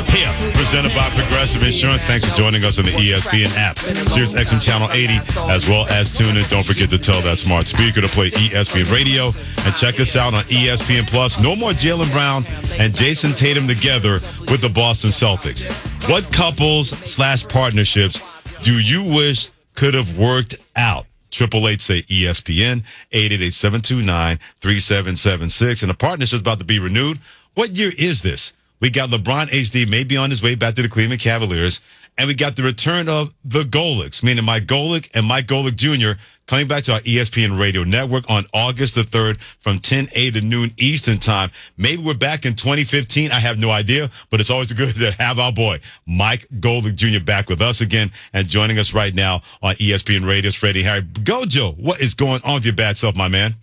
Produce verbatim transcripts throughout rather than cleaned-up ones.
here, presented by Progressive Insurance. Thanks for joining us on the E S P N app, Sirius X M Channel eighty, as well as tune in. Don't forget to tell that smart speaker to play E S P N Radio, and check us out on E S P N Plus. No more Jaylen Brown and Jason Tatum together with the Boston Celtics. What couples slash partnerships do you wish could have worked out? Triple eight say E S P N, eight eight eight, seven two nine, three seven seven six. And the partnership's about to be renewed. What year is this? We got LeBron H D maybe on his way back to the Cleveland Cavaliers. And we got the return of the Golics, meaning Mike Golic and Mike Golic Junior coming back to our E S P N radio network on August the third from ten a.m. to noon Eastern time. Maybe we're back in twenty fifteen. I have no idea, but it's always good to have our boy, Mike Golic Junior back with us again and joining us right now on E S P N Radio's Freddie Harry. Gojo, what is going on with your bad self, my man?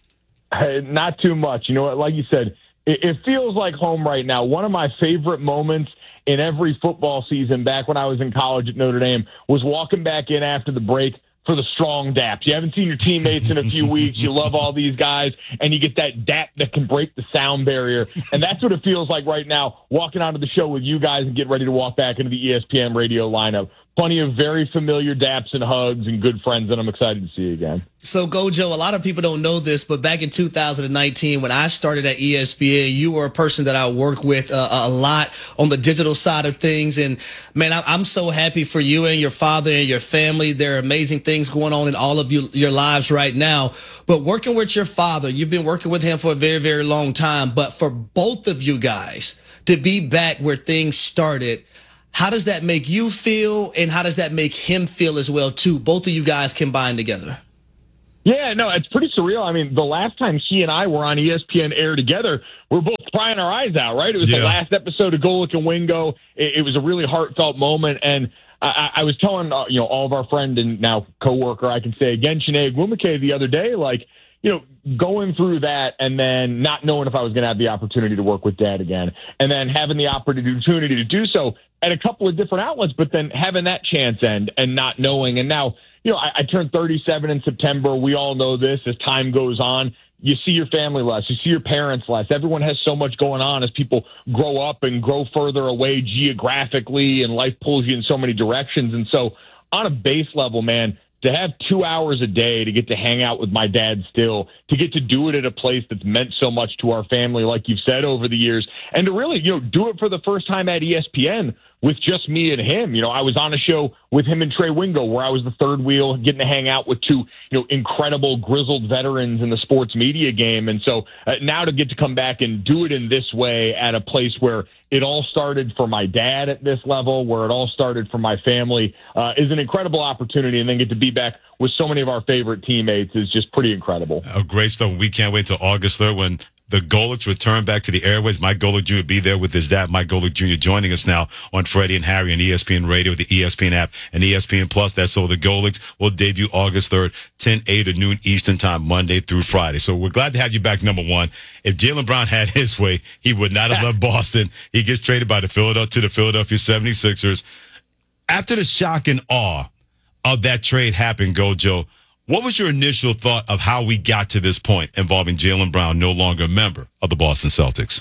Hey, not too much. You know what? Like you said, it, it feels like home right now. One of my favorite moments in every football season back when I was in college at Notre Dame was walking back in after the break for the strong daps. You haven't seen your teammates in a few weeks. You love all these guys, and you get that dap that can break the sound barrier. And that's what it feels like right now, walking onto the show with you guys and get ready to walk back into the E S P N radio lineup. Plenty of very familiar daps and hugs and good friends that I'm excited to see again. So, Gojo, a lot of people don't know this, but back in two thousand nineteen, when I started at E S P N, you were a person that I work with uh, a lot on the digital side of things. And, man, I'm so happy for you and your father and your family. There are amazing things going on in all of you, your lives right now. But working with your father, you've been working with him for a very, very long time. But for both of you guys to be back where things started, how does that make you feel, and how does that make him feel as well, too? Both of you guys combined together. Yeah, no, it's pretty surreal. I mean, the last time he and I were on E S P N air together, we we're both crying our eyes out, right? It was yeah. the last episode of Golic and Wingo. It, it was a really heartfelt moment, and I, I was telling uh, you know all of our friend and now coworker, I can say again, Sinead Wumake the other day, like, you know, going through that and then not knowing if I was going to have the opportunity to work with Dad again, and then having the opportunity to do so at a couple of different outlets, but then having that chance end and not knowing. And now, you know, I, I turned thirty-seven in September. We all know this. As time goes on, you see your family less. You see your parents less. Everyone has so much going on as people grow up and grow further away geographically, and life pulls you in so many directions. And so on a base level, man, to have two hours a day to get to hang out with my dad still, to get to do it at a place that's meant so much to our family, like you've said over the years, and to really, you know, do it for the first time at E S P N with just me and him. You know, I was on a show with him and Trey Wingo where I was the third wheel, getting to hang out with two, you know, incredible grizzled veterans in the sports media game. And so uh, now to get to come back and do it in this way at a place where it all started for my dad at this level, where it all started for my family, uh, is an incredible opportunity. And then get to be back with so many of our favorite teammates is just pretty incredible. Oh, great stuff. We can't wait till August third when the Golics return back to the airways. Mike Golic Junior be there with his dad, Mike Golic Junior joining us now on Freddie and Harry and E S P N Radio, the E S P N app, and E S P N Plus. That's so the Golics will debut August third, ten a.m. to noon Eastern time, Monday through Friday. So we're glad to have you back, number one. If Jaylen Brown had his way, he would not have left Boston. He gets traded by the Philadelphia to the Philadelphia seventy-sixers. After the shock and awe of that trade happened, Gojo, what was your initial thought of how we got to this point involving Jaylen Brown, no longer a member of the Boston Celtics?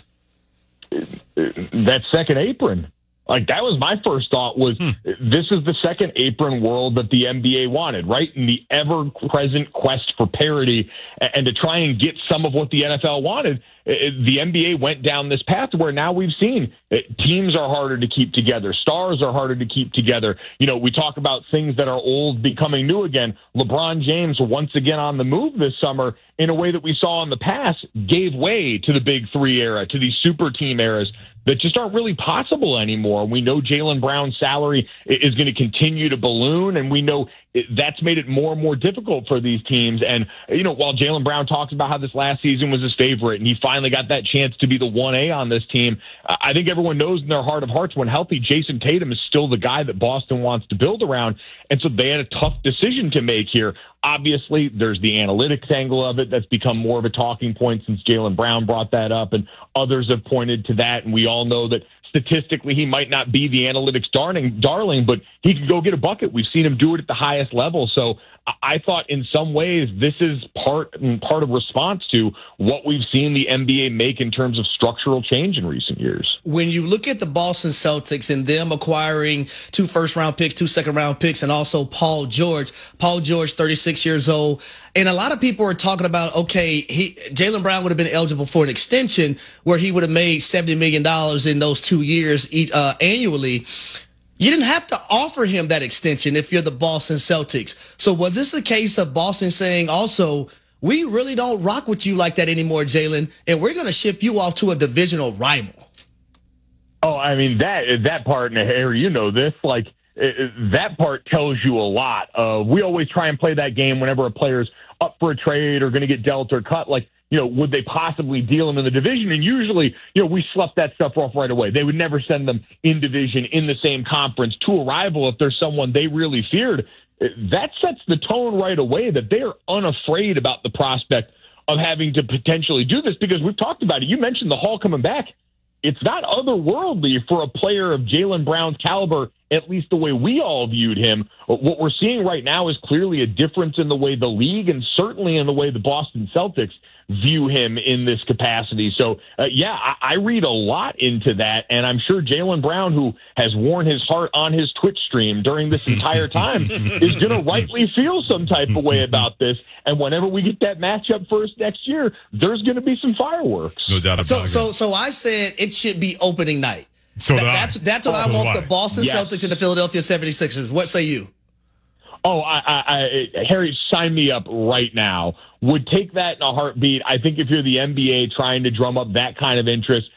That second apron. Like, that was my first thought was hmm. this is the second apron world that the N B A wanted, right? In the ever-present quest for parity and to try and get some of what the N F L wanted, the N B A went down this path where now we've seen teams are harder to keep together. Stars are harder to keep together. You know, we talk about things that are old becoming new again. LeBron James, once again on the move this summer, in a way that we saw in the past, gave way to the big three era, to these super team eras that just aren't really possible anymore. We know Jaylen Brown's salary is going to continue to balloon, and we know that's made it more and more difficult for these teams. And, you know, while Jaylen Brown talks about how this last season was his favorite and he finally got that chance to be the one A on this team, I think everyone knows in their heart of hearts when healthy, Jason Tatum is still the guy that Boston wants to build around. And so they had a tough decision to make here. Obviously, there's the analytics angle of it that's become more of a talking point since Jaylen Brown brought that up, and others have pointed to that. And we all know that statistically he might not be the analytics darling, darling, but he can go get a bucket. We've seen him do it at the highest level. So I thought in some ways this is part part of response to what we've seen the N B A make in terms of structural change in recent years. When you look at the Boston Celtics and them acquiring two first-round picks, two second-round picks, and also Paul George, Paul George, thirty-six years old, and a lot of people are talking about, okay, he Jaylen Brown would have been eligible for an extension where he would have made seventy million dollars in those two years uh, annually. You didn't have to offer him that extension if you're the Boston Celtics. So was this a case of Boston saying also, we really don't rock with you like that anymore, Jaylen, and we're going to ship you off to a divisional rival? Oh, I mean, that that part, and Harry, you know this, like, it, that part tells you a lot. Uh, we always try and play that game whenever a player's up for a trade or going to get dealt or cut, like, you know, would they possibly deal him in the division? And usually, you know, we slough that stuff off right away. They would never send them in division, in the same conference, to a rival if there's someone they really feared. That sets the tone right away that they are unafraid about the prospect of having to potentially do this, because we've talked about it. You mentioned the Hall coming back. It's not otherworldly for a player of Jaylen Brown's caliber, at least the way we all viewed him. What we're seeing right now is clearly a difference in the way the league and certainly in the way the Boston Celtics view him in this capacity. So, uh, yeah, I, I read a lot into that, and I'm sure Jaylen Brown, who has worn his heart on his Twitch stream during this entire time, is going to rightly feel some type of way about this. And whenever we get that matchup first next year, there's going to be some fireworks. No doubt about so, it. So, so I said it should be opening night. So Th- that's that's what oh, I want why? the Boston Yes. Celtics and the Philadelphia seventy-sixers. What say you? Oh, I, I, I, Harry, sign me up right now. Would take that in a heartbeat. I think if you're the N B A trying to drum up that kind of interest,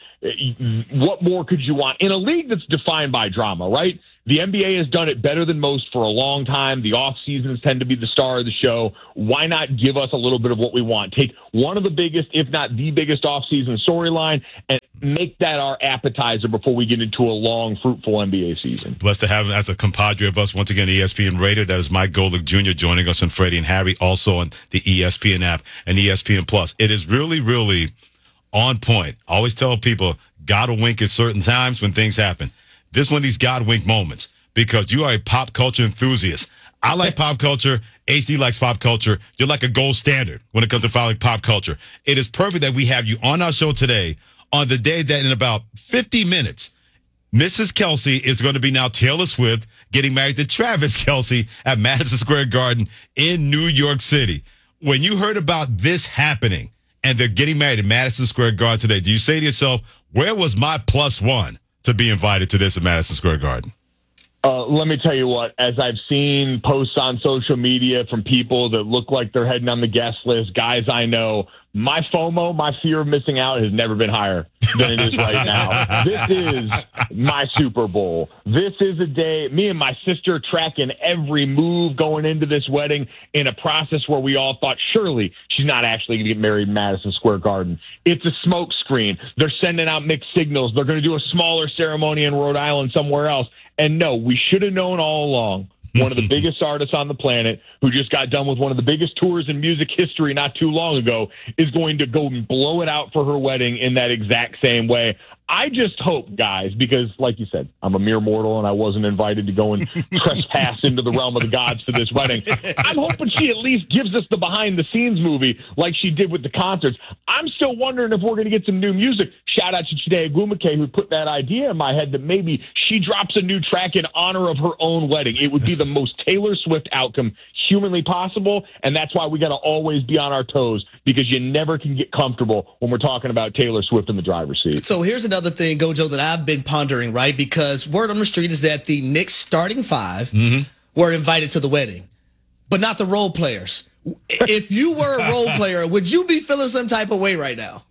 what more could you want in a league that's defined by drama, right? The N B A has done it better than most for a long time. The off seasons tend to be the star of the show. Why not give us a little bit of what we want? Take one of the biggest, if not the biggest off season storyline and make that our appetizer before we get into a long, fruitful N B A season. Blessed to have him as a compadre of us once again, E S P N Radio. That is Mike Golic Junior joining us on Freddie and Harry, also on the E S P N app and E S P N Plus. It is really, really on point. I always tell people, gotta wink at certain times when things happen. This is one of these God wink moments because you are a pop culture enthusiast. I like pop culture. H D likes pop culture. You're like a gold standard when it comes to following pop culture. It is perfect that we have you on our show today on the day that in about fifty minutes, Missus Kelsey is going to be now Taylor Swift getting married to Travis Kelsey at Madison Square Garden in New York City. When you heard about this happening and they're getting married at Madison Square Garden today, do you say to yourself, where was my plus one to be invited to this at Madison Square Garden? Uh, let me tell you what, as I've seen posts on social media from people that look like they're heading on the guest list, guys I know, my FOMO, my fear of missing out has never been higher than it is right now. This is my Super Bowl. This is a day, me and my sister tracking every move going into this wedding in a process where we all thought, surely she's not actually going to get married in Madison Square Garden. It's a smoke screen. They're sending out mixed signals. They're going to do a smaller ceremony in Rhode Island somewhere else. And no, we should have known all along. One of the biggest artists on the planet, who just got done with one of the biggest tours in music history not too long ago, is going to go and blow it out for her wedding in that exact same way. I just hope, guys, because like you said, I'm a mere mortal and I wasn't invited to go and trespass into the realm of the gods for this wedding. I'm hoping she at least gives us the behind the scenes movie like she did with the concerts. I'm still wondering if we're going to get some new music. Shout out to Chide Ogwumike, who put that idea in my head that maybe she drops a new track in honor of her own wedding. It would be the most Taylor Swift outcome humanly possible, and that's why we got to always be on our toes, because you never can get comfortable when we're talking about Taylor Swift in the driver's seat. So here's another thing, Gojo, that I've been pondering, right? Because word on the street is that the Knicks starting five mm-hmm. were invited to the wedding, but not the role players. If you were a role player, would you be feeling some type of way right now?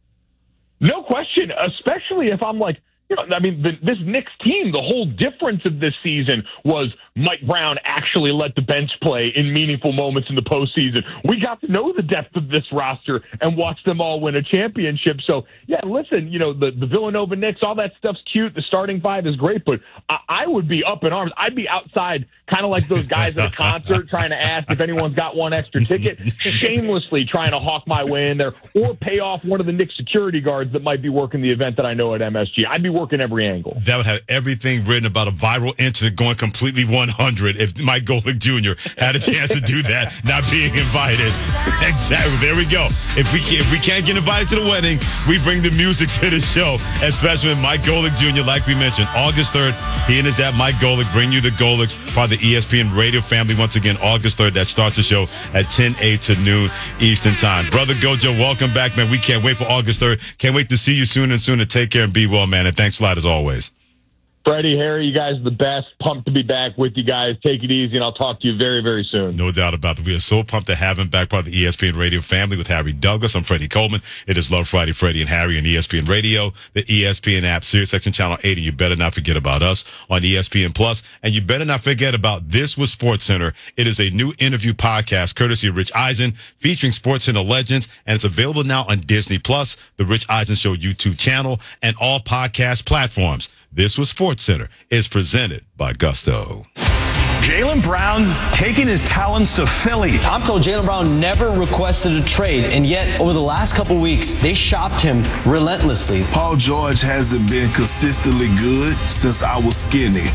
No question, especially if I'm like, you know, I mean, the, this Knicks team, the whole difference of this season was Mike Brown actually let the bench play in meaningful moments in the postseason. We got to know the depth of this roster and watch them all win a championship. So, yeah, listen, you know, the, the Villanova Knicks, all that stuff's cute. The starting five is great, but I, I would be up in arms. I'd be outside kind of like those guys at a concert trying to ask if anyone's got one extra ticket, shamelessly trying to hawk my way in there or pay off one of the Knicks security guards that might be working the event that I know at M S G. I'd be working every angle. That would have everything written about a viral incident going completely one hundred if Mike Golic Junior had a chance to do that, not being invited. Exactly. There we go. If we can, if we can't get invited to the wedding, we bring the music to the show, especially with Mike Golic Junior Like we mentioned, August third, he and his dad, Mike Golic, bring you the Golics, part of the E S P N radio family. Once again, August third, that starts the show at ten a to noon Eastern time. Brother Gojo, welcome back, man. We can't wait for August third. Can't wait to see you soon and sooner. Take care and be well, man. And thanks a lot as always. Freddie, Harry, you guys are the best. Pumped to be back with you guys. Take it easy, and I'll talk to you very, very soon. No doubt about that. We are so pumped to have him back, part of the E S P N Radio family with Harry Douglas. I'm Freddie Coleman. It is Love Friday, Freddie and Harry on E S P N Radio, the E S P N app, SiriusXM Channel eighty. You better not forget about us on E S P N Plus, and you better not forget about This with SportsCenter. It is a new interview podcast courtesy of Rich Eisen featuring SportsCenter legends, and it's available now on Disney Plus, the Rich Eisen Show YouTube channel, and all podcast platforms. This was SportsCenter is presented by Gusto. Jaylen Brown taking his talents to Philly. I'm told Jaylen Brown never requested a trade, and yet over the last couple weeks, they shopped him relentlessly. Paul George hasn't been consistently good since I was skinny.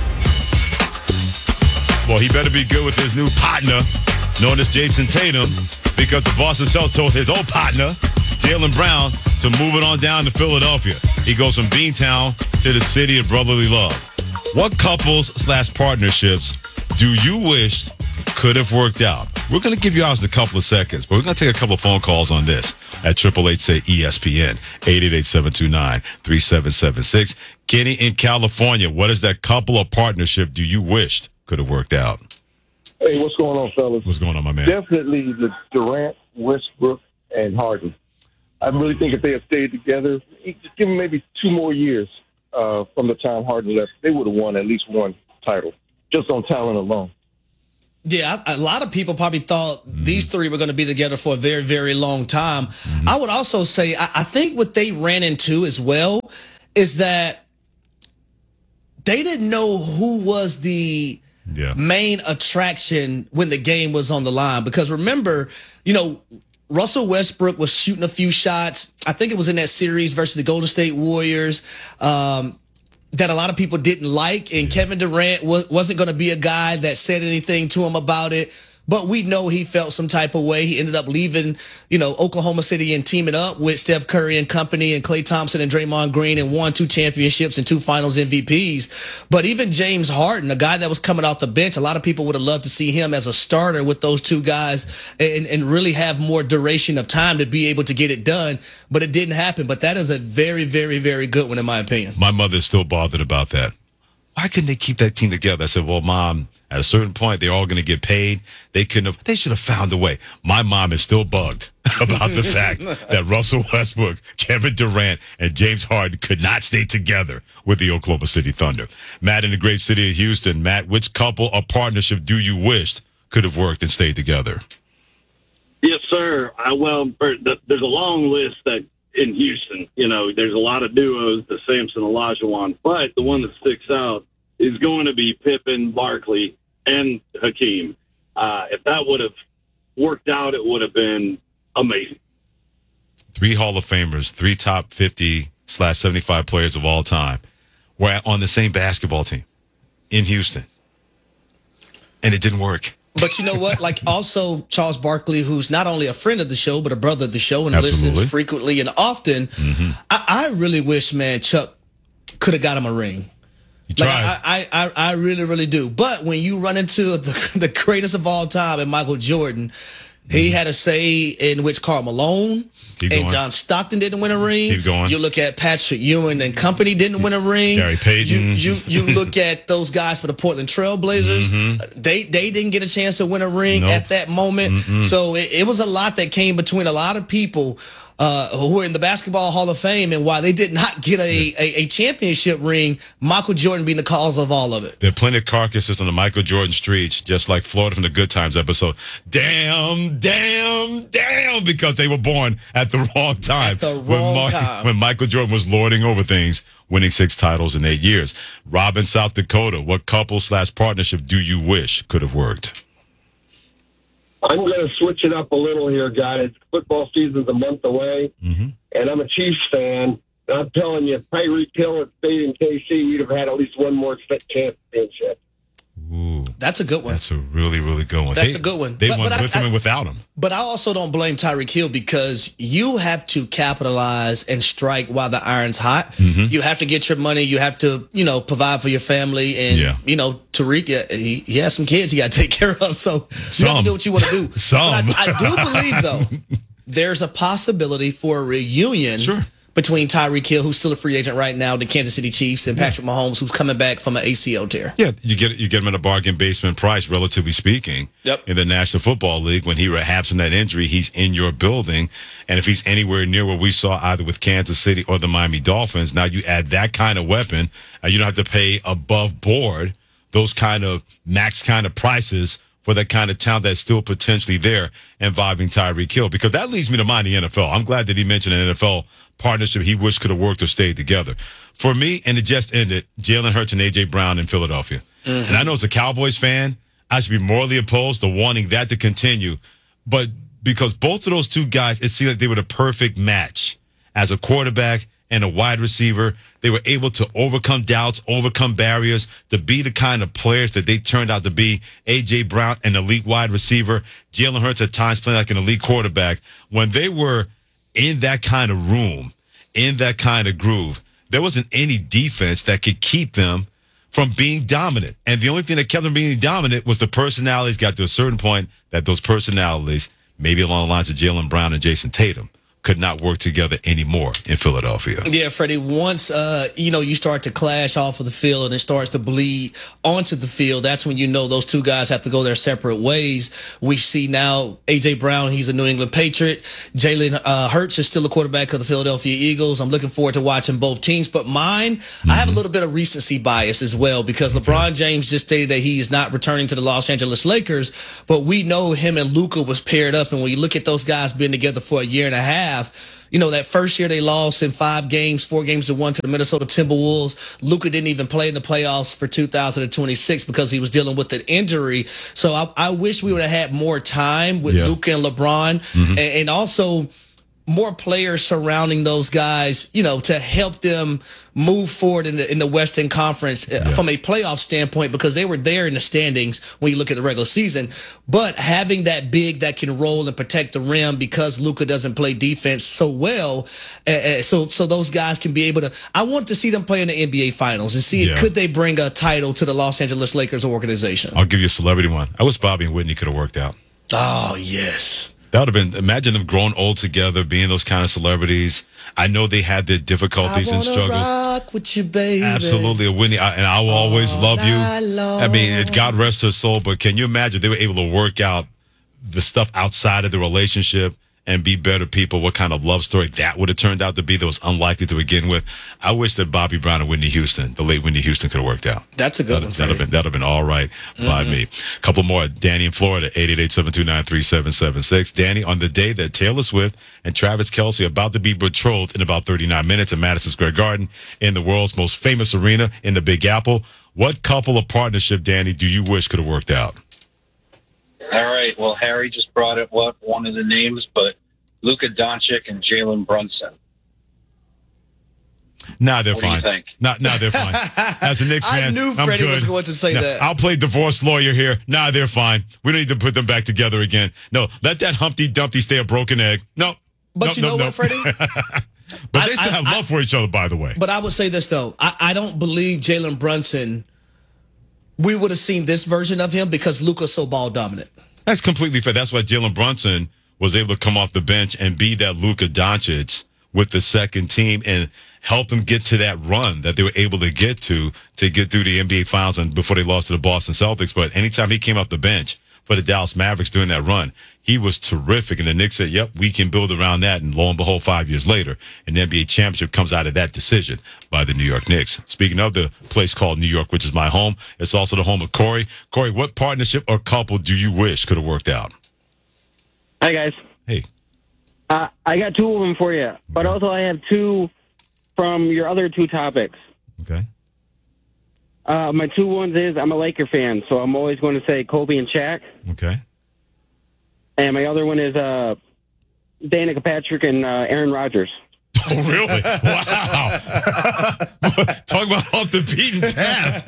Well, he better be good with his new partner, known as Jason Tatum, because the Boston Celtics told his old partner, Jaylen Brown, to move it on down to Philadelphia. He goes from Beantown to the city of brotherly love. What couples slash partnerships do you wish could have worked out? We're going to give you ours in a couple of seconds, but we're going to take a couple of phone calls on this at eight eight eight, say E S P N, eight eight eight, seven two nine, three seven seven six. Kenny in California, what is that couple or partnership do you wish could have worked out? Hey, what's going on, fellas? What's going on, my man? Definitely the Durant, Westbrook, and Harden. I really think if they had stayed together, just give them maybe two more years uh, from the time Harden left, they would have won at least one title, just on talent alone. Yeah, a lot of people probably thought mm-hmm. these three were going to be together for a very, very long time. Mm-hmm. I would also say, I, I think what they ran into as well is that they didn't know who was the yeah. main attraction when the game was on the line. Because remember, you know, Russell Westbrook was shooting a few shots. I think it was in that series versus the Golden State Warriors um, that a lot of people didn't like. And Kevin Durant was, wasn't going to be a guy that said anything to him about it. But we know he felt some type of way. He ended up leaving, you know, Oklahoma City and teaming up with Steph Curry and company and Klay Thompson and Draymond Green and won two championships and two finals M V Ps. But even James Harden, a guy that was coming off the bench, a lot of people would have loved to see him as a starter with those two guys and, and really have more duration of time to be able to get it done. But it didn't happen. But that is a very, very, very good one, in my opinion. My mother's still bothered about that. Why couldn't they keep that team together? I said, well, Mom, at a certain point, they're all going to get paid. They couldn't have, they should have found a way. My mom is still bugged about the fact that Russell Westbrook, Kevin Durant, and James Harden could not stay together with the Oklahoma City Thunder. Matt in the great city of Houston. Matt, which couple or partnership do you wish could have worked and stayed together? Yes, sir. I, well, there's a long list that in Houston, you know, there's a lot of duos, the Samson, Olajuwon, but the one that sticks out is going to be Pippen, Barkley, and Hakeem. Uh, if that would have worked out, it would have been amazing. Three Hall of Famers, three top fifty slash seventy-five players of all time were on the same basketball team in Houston. And it didn't work. But you know what? Like also Charles Barkley, who's not only a friend of the show, but a brother of the show and Absolutely. listens frequently and often. Mm-hmm. I, I really wish, man, Chuck could have got him a ring. Like, I, I, I really, really do. But when you run into the, the greatest of all time and Michael Jordan, he had a say in which Karl Malone Keep and going. John Stockton didn't win a ring. Keep going. You look at Patrick Ewing and company didn't win a ring. Gary Payton. You you, you look at those guys for the Portland Trail Blazers. Mm-hmm. They they didn't get a chance to win a ring nope. at that moment. Mm-mm. So it, it was a lot that came between a lot of people uh, who were in the Basketball Hall of Fame, and why they did not get a, yeah. a, a championship ring, Michael Jordan being the cause of all of it. There are plenty of carcasses on the Michael Jordan streets, just like Florida from the Good Times episode. Damn, damn, damn, because they were born at the wrong time. At the wrong when Mar- time. When Michael Jordan was lording over things, winning six titles in eight years. Rob in South Dakota, what couple slash partnership do you wish could have worked? I'm going to switch it up a little here, guys. Football season's a month away, mm-hmm. and I'm a Chiefs fan. I'm telling you, if Tyreek Hill had stayed in K C, we'd have had at least one more championship. Ooh, That's a good one. that's a really, really good one. That's they, a good one. They But- won but I- with him I- and without him. But I also don't blame Tyreek Hill because you have to capitalize and strike while the iron's hot. Mm-hmm. You have to get your money. You have to, you know, provide for your family. And, Yeah. you know, Tariq, uh, he, he has some kids he got to take care of. So you have Some. to do what you want to do. Some. But I, I do believe, though, there's a possibility for a reunion. Sure. Between Tyreek Hill, who's still a free agent right now, the Kansas City Chiefs, and Patrick Mahomes, who's coming back from an A C L tear. Yeah, you get you get him at a bargain basement price, relatively speaking. Yep. In the National Football League, when he rehabs from that injury, he's in your building, and if he's anywhere near what we saw either with Kansas City or the Miami Dolphins, now you add that kind of weapon, and you don't have to pay above board those kind of max kind of prices for that kind of talent that's still potentially there involving Tyreek Hill. Because that leads me to mind the N F L. I'm glad that he mentioned an N F L partnership he wished could have worked or stayed together. For me, and it just ended, Jalen Hurts and A J. Brown in Philadelphia. Mm-hmm. And I know as a Cowboys fan, I should be morally opposed to wanting that to continue. But because both of those two guys, it seemed like they were the perfect match as a quarterback and a wide receiver. They were able to overcome doubts, overcome barriers, to be the kind of players that they turned out to be. A J. Brown, an elite wide receiver. Jalen Hurts at times playing like an elite quarterback. When they were in that kind of room, in that kind of groove, there wasn't any defense that could keep them from being dominant. And the only thing that kept them being dominant was the personalities. Got to a certain point that those personalities, maybe along the lines of Jaylen Brown and Jason Tatum, could not work together anymore in Philadelphia. Yeah, Freddie, once, uh, you know, you start to clash off of the field and it starts to bleed onto the field, that's when you know those two guys have to go their separate ways. We see now A J. Brown, he's a New England Patriot. Jalen uh, Hurts is still a quarterback of the Philadelphia Eagles. I'm looking forward to watching both teams. But mine, mm-hmm. I have a little bit of recency bias as well because LeBron James just stated that he is not returning to the Los Angeles Lakers. But we know him and Luka was paired up. And when you look at those guys being together for a year and a half, you know, that first year they lost in five games, four games to one to the Minnesota Timberwolves. Luka didn't even play in the playoffs for two thousand twenty-six because he was dealing with an injury. So I, I wish we would have had more time with yeah. Luka and LeBron, mm-hmm. and, and also more players surrounding those guys, you know, to help them move forward in the in the Western Conference yeah. from a playoff standpoint, because they were there in the standings when you look at the regular season. But having that big that can roll and protect the rim, because Luka doesn't play defense so well, uh, so so those guys can be able to. I want to see them play in the N B A Finals and see yeah. could they bring a title to the Los Angeles Lakers organization. I'll give you a celebrity one. I wish Bobby and Whitney could have worked out. Oh yes. That would have been, imagine them growing old together, being those kind of celebrities. I know they had their difficulties and struggles. Rock with you, baby. Absolutely. Whitney, I, and I will All always love you. long. I mean, it, God rest her soul, but can you imagine they were able to work out the stuff outside of the relationship and be better people? What kind of love story that would have turned out to be that was unlikely to begin with. I wish that Bobby Brown and Whitney Houston, the late Whitney Houston, could have worked out. That's a good that'd, one. That'd have been, that'd have been all right mm-hmm. by me. A couple more. Danny in Florida, eight eight eight, seven two nine, three seven seven six. Danny, on the day that Taylor Swift and Travis Kelce are about to be betrothed in about thirty-nine minutes at Madison Square Garden in the world's most famous arena in the Big Apple, what couple of partnership, Danny, do you wish could have worked out? All right. Well, Harry just brought up what one of the names, but Luka Doncic and Jalen Brunson. Nah, they're what fine. What do you think? Nah, nah, they're fine. As a Knicks fan, I knew I'm Freddie good. was going to say nah, that. I'll play divorce lawyer here. Nah, they're fine. We don't need to put them back together again. No, let that Humpty Dumpty stay a broken egg. No. But no, you no, know no. what, Freddie? But they still I, have I, love for each other, by the way. But I would say this, though. I, I don't believe Jalen Brunson, we would have seen this version of him because Luka's so ball dominant. That's completely fair. That's why Jalen Brunson was able to come off the bench and be that Luka Doncic with the second team and help them get to that run that they were able to get to to get through the N B A Finals and before they lost to the Boston Celtics. But anytime he came off the bench for the Dallas Mavericks during that run, he was terrific. And the Knicks said, yep, we can build around that. And lo and behold, five years later, an N B A championship comes out of that decision by the New York Knicks. Speaking of the place called New York, which is my home, it's also the home of Corey. Corey, what partnership or couple do you wish could have worked out? Hi, guys. Hey. Uh, I got two of them for you, but also I have two from your other two topics. Okay. Uh, my two ones is I'm a Laker fan, so I'm always going to say Kobe and Shaq. Okay. And my other one is uh, Danica Patrick and uh, Aaron Rodgers. Oh, really? Wow. Talk about off the beaten path.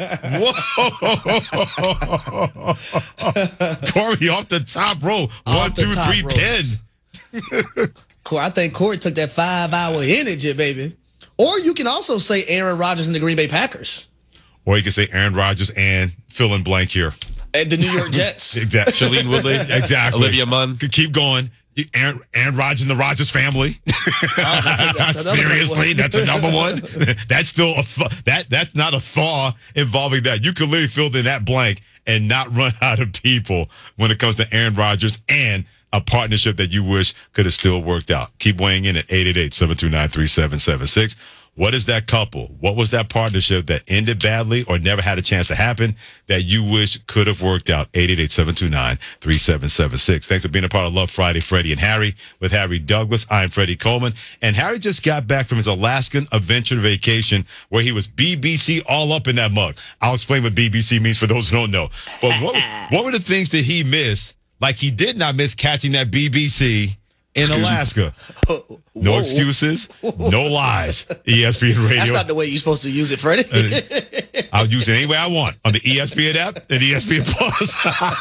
Whoa. Corey off the top row. One, Off the two, top three, ropes. pin. Corey, I think Corey took that five-hour energy, baby. Or you can also say Aaron Rodgers and the Green Bay Packers. Or you can say Aaron Rodgers and fill in blank here. And the New York Jets. Exactly. Shailene Woodley. Exactly. Olivia Munn. Could keep going. Aaron, Aaron Rodgers and the Rodgers family. Oh, that's a, that's another Seriously, one. that's another one. That's still a th- that that's not a thaw involving that. You could literally fill in that blank and not run out of people when it comes to Aaron Rodgers and a partnership that you wish could have still worked out. Keep weighing in at eight eight eight, seven two nine, three seven seven six. What is that couple? What was that partnership that ended badly or never had a chance to happen that you wish could have worked out? eight eight eight, seven two nine, three seven seven six. Thanks for being a part of Love Friday, Freddie and Harry with Harry Douglas. I'm Freddie Coleman. And Harry just got back from his Alaskan adventure vacation where he was B B C all up in that mug. I'll explain what B B C means for those who don't know. But what, what were the things that he missed? Like he did not miss catching that B B C in Alaska. No excuses, no lies. E S P N Radio. That's not the way you're supposed to use it, Freddie. uh, I'll use it any way I want on the E S P N app and E S P N Plus.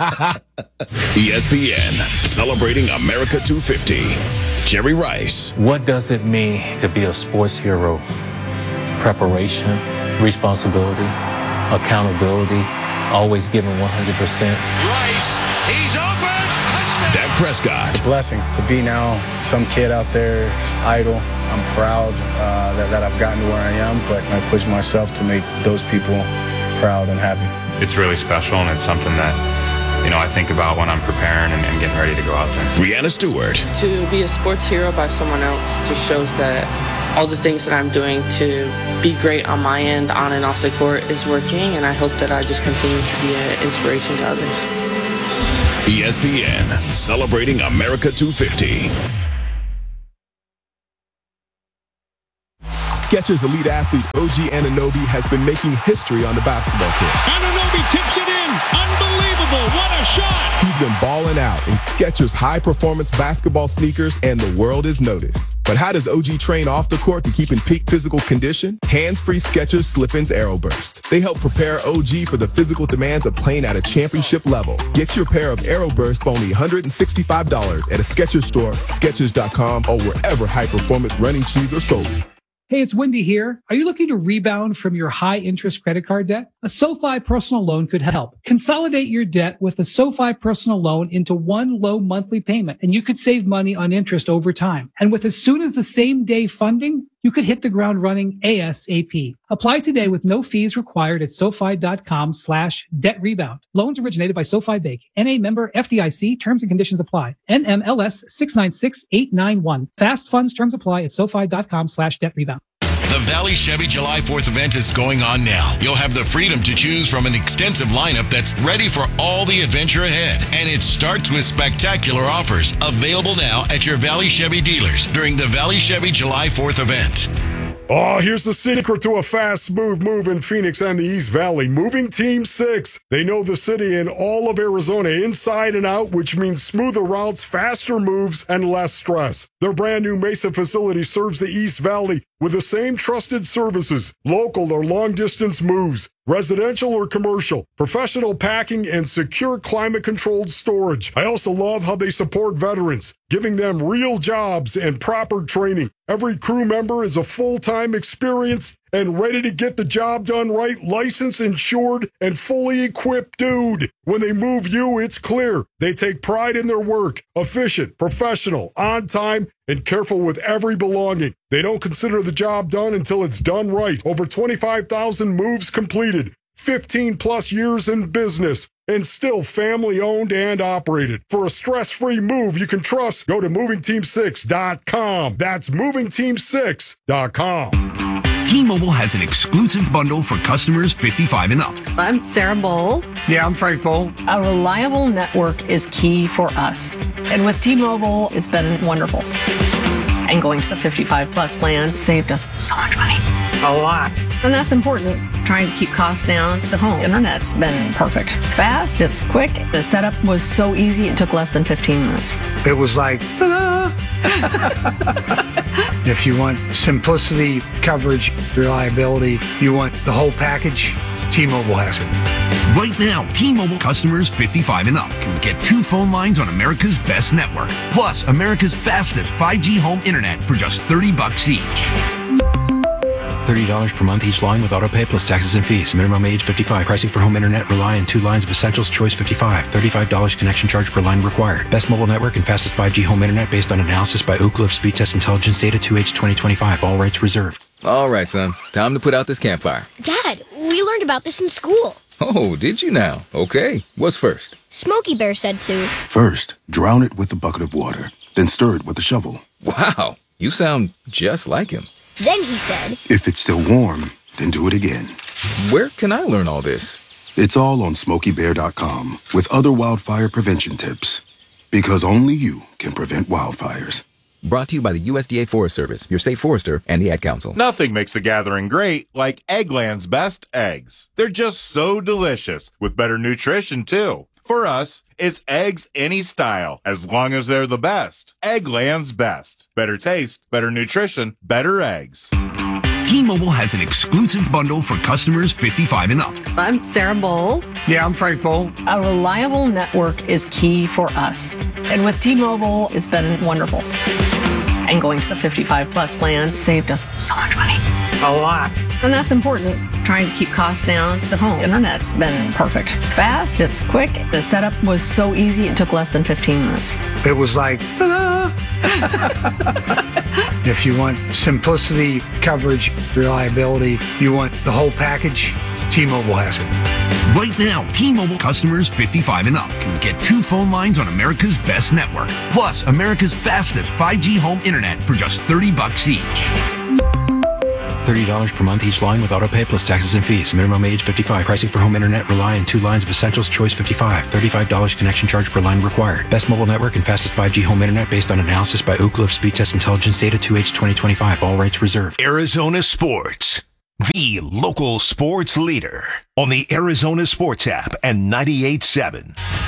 E S P N, celebrating America two fifty. Jerry Rice. What does it mean to be a sports hero? Preparation, responsibility, accountability, always giving one hundred percent. Rice, he's open. Touchdown. Dak Prescott. It's a blessing to be now some kid out there, idle. I'm proud uh, that, that I've gotten to where I am, but I push myself to make those people proud and happy. It's really special, and it's something that, you know, I think about when I'm preparing and, and getting ready to go out there. Brianna Stewart. To be a sports hero by someone else just shows that all the things that I'm doing to be great on my end, on and off the court, is working, and I hope that I just continue to be an inspiration to others. E S P N, celebrating America two fifty. Skechers elite athlete O G Anunoby has been making history on the basketball court. Anunoby tips it in. Unbelievable. What a shot. He's been balling out in Skechers high-performance basketball sneakers, and the world is noticed. But how does O G train off the court to keep in peak physical condition? Hands-free Skechers Slip-ins Aeroburst. They help prepare O G for the physical demands of playing at a championship level. Get your pair of Aeroburst for only one hundred sixty-five dollars at a Skechers store, Skechers dot com, or wherever high-performance running shoes are sold. Hey, it's Wendy here. Are you looking to rebound from your high-interest credit card debt? A SoFi personal loan could help. Consolidate your debt with a SoFi personal loan into one low monthly payment, and you could save money on interest over time. And with as soon as the same day funding, you could hit the ground running ASAP. Apply today with no fees required at SoFi.com slash debt rebound. Loans originated by SoFi Bank. N A member F D I C. Terms and conditions apply. N M L S six nine six eight nine one. Fast funds terms apply at SoFi.com slash debt rebound. The Valley Chevy July fourth event is going on now. You'll have the freedom to choose from an extensive lineup that's ready for all the adventure ahead. And it starts with spectacular offers. Available now at your Valley Chevy dealers during the Valley Chevy July fourth event. Oh, here's the secret to a fast, smooth move in Phoenix and the East Valley. Moving Team six. They know the city and all of Arizona inside and out, which means smoother routes, faster moves, and less stress. Their brand new Mesa facility serves the East Valley with the same trusted services, local or long-distance moves, residential or commercial, professional packing, and secure climate-controlled storage. I also love how they support veterans, giving them real jobs and proper training. Every crew member is a full-time, experienced, and ready to get the job done right, licensed, insured, and fully equipped dude. When they move you, it's clear. They take pride in their work, efficient, professional, on time, and careful with every belonging. They don't consider the job done until it's done right. Over twenty-five thousand moves completed, fifteen plus years in business, and still family owned and operated. For a stress-free move you can trust, go to moving team six dot com. That's moving team six dot com. T-Mobile has an exclusive bundle for customers fifty-five and up. I'm Sarah Bowl. Yeah, I'm Frank Bowl. A reliable network is key for us. And with T-Mobile, it's been wonderful. And going to the fifty-five plus plan saved us so much money. A lot. And that's important. Trying to keep costs down. The home internet's been perfect. It's fast, it's quick. The setup was so easy, it took less than fifteen minutes. It was like, ta-da! If you want simplicity, coverage, reliability, you want the whole package, T-Mobile has it. Right now, T-Mobile customers fifty-five and up can get two phone lines on America's best network, plus America's fastest five G home internet for just thirty bucks each. thirty dollars per month each line with autopay plus taxes and fees. Minimum age fifty-five. Pricing for home internet rely on two lines of Essentials. Choice fifty-five. thirty-five dollars connection charge per line required. Best mobile network and fastest five G home internet based on analysis by Ookla of Speed Test Intelligence data two H twenty twenty-five. All rights reserved. All right, son. Time to put out this campfire. Dad, we learned about this in school. Oh, did you now? Okay. What's first? Smokey Bear said to. First, drown it with a bucket of water. Then stir it with a shovel. Wow. You sound just like him. Then he said. If it's still warm, then do it again. Where can I learn all this? It's all on smokey bear dot com with other wildfire prevention tips. Because only you can prevent wildfires. Brought to you by the U S D A Forest Service, your state forester, and the Ad Council. Nothing makes a gathering great like Eggland's best eggs. They're just so delicious, with better nutrition, too. For us, it's eggs any style, as long as they're the best. Eggland's best. Better taste, better nutrition, better eggs. T-Mobile has an exclusive bundle for customers fifty-five and up. I'm Sarah Bowl. Yeah, I'm Frank Bowl. A reliable network is key for us. And with T-Mobile, it's been wonderful. And going to the fifty-five plus plan saved us so much money. A lot. And that's important. Trying to keep costs down. The home internet's been perfect. It's fast, it's quick. The setup was so easy, it took less than fifteen minutes. It was like, ta-da! If you want simplicity, coverage, reliability, you want the whole package, T-Mobile has it. Right now, T-Mobile customers fifty-five and up can get two phone lines on America's best network, plus America's fastest five G home internet for just thirty bucks each. thirty dollars per month each line with autopay plus taxes and fees. Minimum age fifty-five. Pricing for home internet rely on two lines of Essentials. Choice fifty-five. thirty-five dollars connection charge per line required. Best mobile network and fastest five G home internet based on analysis by Ookla of Speed Test Intelligence data two H twenty twenty-five. All rights reserved. Arizona Sports, the local sports leader on the Arizona Sports app and ninety-eight point seven.